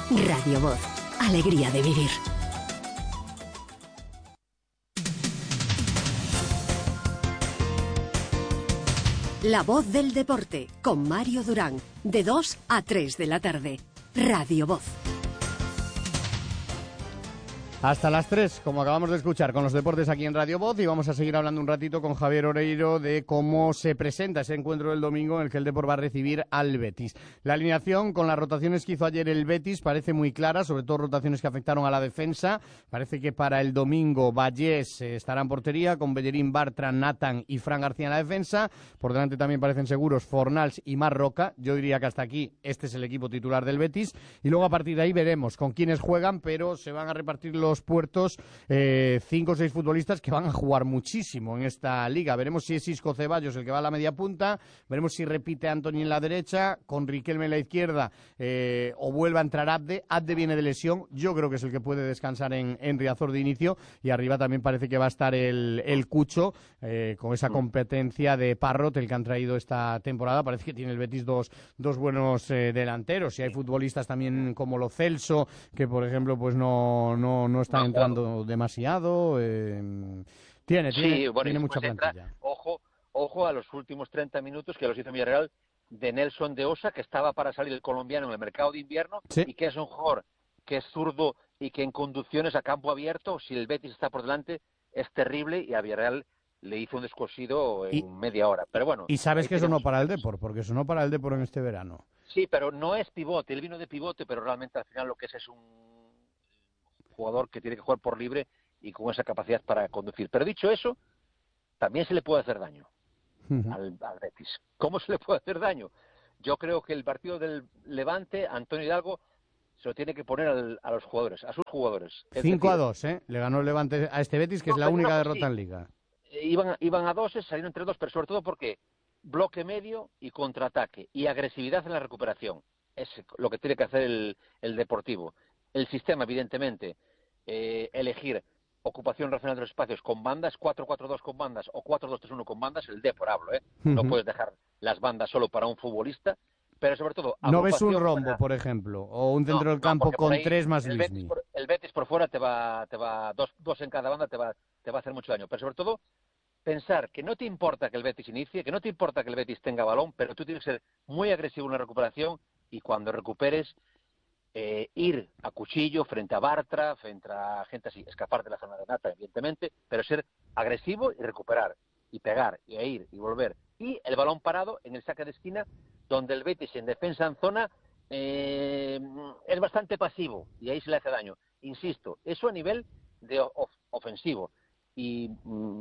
Radio Voz. Alegría de vivir. La voz del deporte, con Mario Durán, de 2 a 3 de la tarde. Radio Voz. Hasta las 3, como acabamos de escuchar, con los deportes aquí en Radio Voz, y vamos a seguir hablando un ratito con Javier Oreiro de cómo se presenta ese encuentro del domingo en el que el Depor va a recibir al Betis. La alineación, con las rotaciones que hizo ayer el Betis, parece muy clara, sobre todo rotaciones que afectaron a la defensa. Parece que para el domingo Vallés estará en portería, con Bellerín, Bartra, Nathan y Fran García en la defensa. Por delante también parecen seguros Fornals y Marroca. Yo diría que hasta aquí este es el equipo titular del Betis. Y luego a partir de ahí veremos con quiénes juegan, pero se van a repartir los puertos 5 o 6 futbolistas que van a jugar muchísimo en esta liga. Veremos si es Isco Ceballos el que va a la media punta, veremos si repite Antoni en la derecha, con Riquelme en la izquierda, o vuelve a entrar Abde. Abde viene de lesión, yo creo que es el que puede descansar en Riazor de inicio, y arriba también parece que va a estar el Cucho, con esa competencia de Parrot, el que han traído esta temporada. Parece que tiene el Betis dos buenos delanteros, y hay futbolistas también como Lo Celso, que por ejemplo pues no están entrando demasiado. Tiene mucha plantilla. Ojo a los últimos 30 minutos que los hizo Villarreal de Nelson de Osa, que estaba para salir el colombiano en el mercado de invierno, sí, y que es un jugador que es zurdo y que en conducciones a campo abierto, si el Betis está por delante, es terrible, y a Villarreal le hizo un descosido en media hora. Pero bueno. Y sabes que eso no para el Depor, porque eso no para el Depor en este verano. Sí, pero no es pivote. Él vino de pivote, pero realmente al final lo que es un jugador que tiene que jugar por libre y con esa capacidad para conducir. Pero dicho eso, también se le puede hacer daño al Betis. ¿Cómo se le puede hacer daño? Yo creo que el partido del Levante, Antonio Hidalgo, se lo tiene que poner a los jugadores, a sus jugadores. 5-2, le ganó el Levante a este Betis, que es la única derrota en Liga. Iban a 2, salieron entre 2, pero sobre todo porque bloque medio y contraataque y agresividad en la recuperación. Es lo que tiene que hacer el Deportivo. El sistema, evidentemente, elegir ocupación racional de los espacios con bandas, 4-4-2 con bandas o 4-2-3-1 con bandas, el Depor hablo, No puedes dejar las bandas solo para un futbolista, pero sobre todo... ¿No ves un rombo, por ejemplo, o un centro del campo con 3 más Luismi? El Betis por fuera te va dos en cada banda, te va a hacer mucho daño, pero sobre todo pensar que no te importa que el Betis inicie, que no te importa que el Betis tenga balón, pero tú tienes que ser muy agresivo en la recuperación, y cuando recuperes ir a cuchillo frente a Bartra, frente a gente así, escapar de la zona de Nata, evidentemente, pero ser agresivo y recuperar, y pegar, y ir, y volver. Y el balón parado en el saque de esquina, donde el Betis en defensa en zona es bastante pasivo, y ahí se le hace daño. Insisto, eso a nivel de ofensivo, y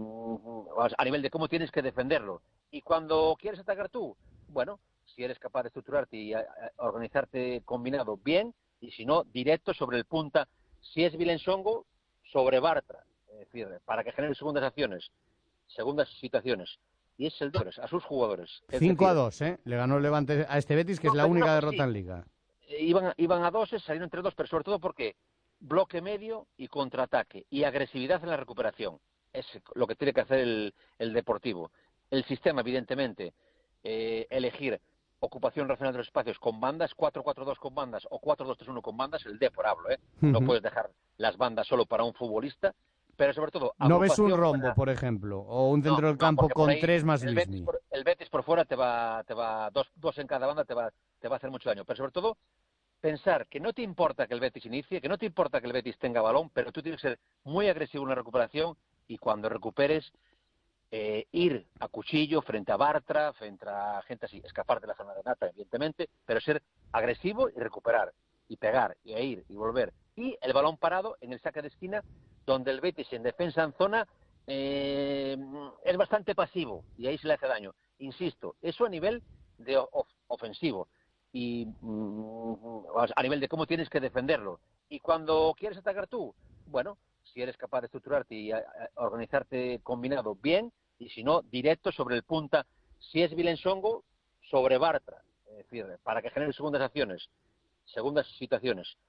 a nivel de cómo tienes que defenderlo. Y cuando quieres atacar tú, bueno, si eres capaz de estructurarte y organizarte combinado, bien, y si no, directo sobre el punta, si es Vilensongo, sobre Bartra, es decir, para que genere segundas situaciones, y es el de a sus jugadores. 5-2, le ganó el Levante a este Betis, que es la única derrota en Liga. Iban a 2, salieron entre 2, pero sobre todo porque bloque medio y contraataque y agresividad en la recuperación. Es lo que tiene que hacer el Deportivo. El sistema, evidentemente, elegir ocupación racional de los espacios con bandas, 4-4-2 con bandas o 4-2-3-1 con bandas, el Depor hablo, No puedes dejar las bandas solo para un futbolista, pero sobre todo... ¿No ves un rombo, por ejemplo, o un centro del campo con 3 más Luismi? El Betis por fuera te va dos en cada banda, te va a hacer mucho daño, pero sobre todo pensar que no te importa que el Betis inicie, que no te importa que el Betis tenga balón, pero tú tienes que ser muy agresivo en la recuperación, y cuando recuperes ir a cuchillo frente a Bartra, frente a gente así, escapar de la zona de Nata, evidentemente, pero ser agresivo y recuperar, y pegar, y ir, y volver. Y el balón parado en el saque de esquina, donde el Betis en defensa en zona es bastante pasivo, y ahí se le hace daño. Insisto, eso a nivel de ofensivo, y a nivel de cómo tienes que defenderlo. Y cuando quieres atacar tú, bueno, si eres capaz de estructurarte y organizarte combinado, bien, y si no, directo sobre el punta, si es Vilensongo, sobre Bartra, es decir, para que genere segundas situaciones,